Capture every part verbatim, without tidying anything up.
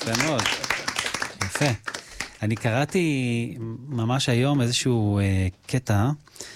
יפה מאוד. יפה. אני קראתי ממש היום איזשהו אה, קטע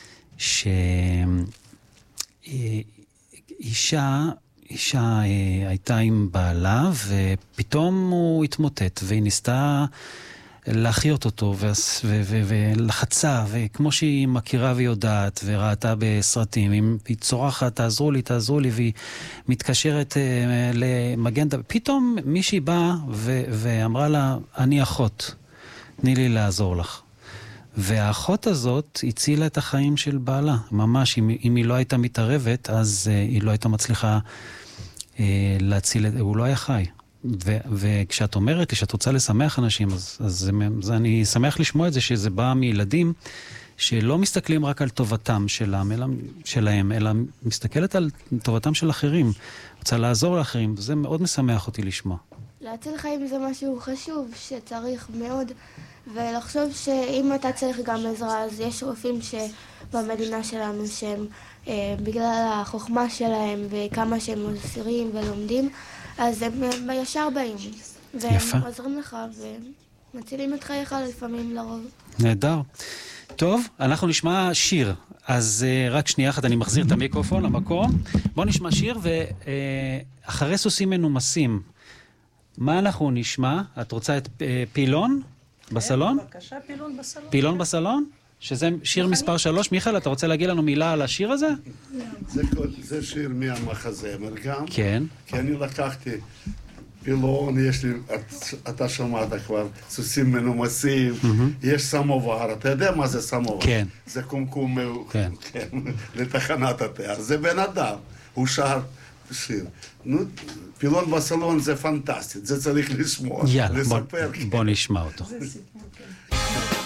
שאישה אישה אה, הייתה עם בעלה ופתאום הוא התמוטט והיא ניסתה להחיות אותו ו- ו- ו- ולחצה, וכמו שהיא מכירה ויודעת וראתה בסרטים, היא צורחת, תעזרו לי, תעזרו לי, והיא מתקשרת אה, למגן דוד. פתאום מישהי באה ו- ואמרה לה, אני אחות, תני לי לעזור לך. והאחות הזאת הצילה את החיים של בעלה. ממש, אם, אם היא לא הייתה מתערבת, אז אה, היא לא הייתה מצליחה אה, להציל, הוא לא היה חי. ו- וכשאת אומרת לי שאת רוצה לשמח אנשים, אז, אז, אז אני שמח לשמוע את זה, שזה בא מילדים שלא מסתכלים רק על טובתם שלהם, אלא, שלהם, אלא מסתכלת על טובתם של אחרים, רוצה לעזור לאחרים, וזה מאוד משמח אותי לשמוע. להציל חיים זה משהו חשוב שצריך מאוד, ולחשוב שאם אתה צריך גם עזרה, אז יש רופאים שבמדינה שלנו שהם, אה, בגלל החוכמה שלהם וכמה שהם עוזרים ולומדים, אז הם ישר באים, והם יפה. עוזרים לך ומצילים את חייך לפעמים לרוב. נהדר. טוב, אנחנו נשמע שיר. אז uh, רק שנייה אחת, אני מחזיר את המיקרופון למקום. בואו נשמע שיר, ואחרי uh, סוסים מנומסים, מה אנחנו נשמע? את רוצה את uh, פילון בסלון? בבקשה, פילון בסלון. פילון בסלון? שזה שיר מספר שלוש. מיכאל, אתה רוצה להגיד לנו מילה על השיר הזה? זה, זה שיר מהמחזמר גם. כן. כי אני לקחתי פילון, יש לי, את, אתה שמעת כבר, סוסים מנומסים, mm-hmm. יש סמובר, אתה יודע מה זה סמובר? כן. זה קומקום, כן. כן, לתחנת התיאר, זה בן אדם, הוא שר שיר. נו, פילון בסלון זה פנטסטי, זה צריך לשמוע, יאללה, לספר. בוא, בוא נשמע אותו. זה סיפור, כן.